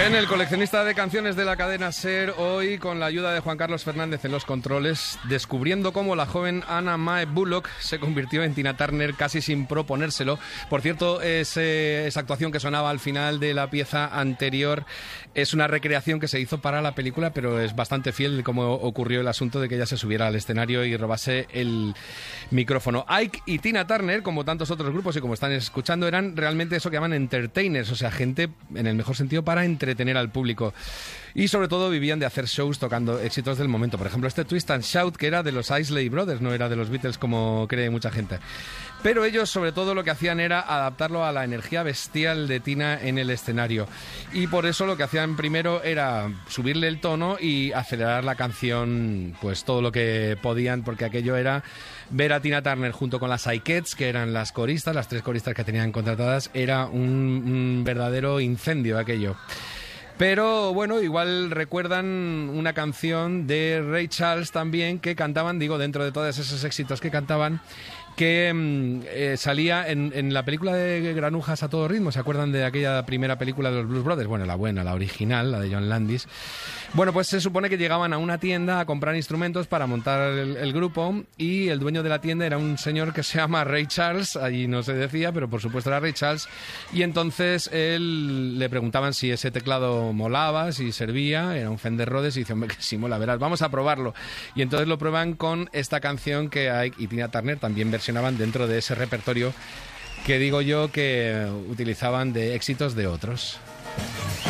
En el coleccionista de canciones de la cadena SER, hoy con la ayuda de Juan Carlos Fernández en los controles, descubriendo cómo la joven Anna Mae Bullock se convirtió en Tina Turner casi sin proponérselo. Por cierto, esa actuación que sonaba al final de la pieza anterior es una recreación que se hizo para la película, pero es bastante fiel de cómo ocurrió el asunto de que ella se subiera al escenario y robase el micrófono. Ike y Tina Turner, como tantos otros grupos y como están escuchando, eran realmente eso que llaman entertainers, o sea, gente en el mejor sentido para entretener al público. Y sobre todo vivían de hacer shows tocando éxitos del momento. Por ejemplo, este Twist and Shout, que era de los Isley Brothers, no era de los Beatles como cree mucha gente. Pero ellos sobre todo lo que hacían era adaptarlo a la energía bestial de Tina en el escenario. Y por eso lo que hacían primero era subirle el tono y acelerar la canción pues todo lo que podían, porque aquello era ver a Tina Turner junto con las Ikettes, que eran las coristas, las 3 coristas que tenían contratadas. Era un verdadero incendio aquello. Pero bueno, igual recuerdan una canción de Ray Charles también que cantaban, digo, dentro de todos esos éxitos que cantaban, que salía en la película de Granujas a todo ritmo. ¿Se acuerdan de aquella primera película de los Blues Brothers? Bueno, la buena, la original, la de John Landis. Bueno, pues se supone que llegaban a una tienda a comprar instrumentos para montar el grupo, y el dueño de la tienda era un señor que se llama Ray Charles, allí no se decía, pero por supuesto era Ray Charles, y entonces él le preguntaban si ese teclado molaba, si servía, era un Fender Rhodes, y dice, hombre, que sí mola, verás, vamos a probarlo. Y entonces lo prueban con esta canción que Ike y Tina Turner también versionaban dentro de ese repertorio que digo yo que utilizaban de éxitos de otros.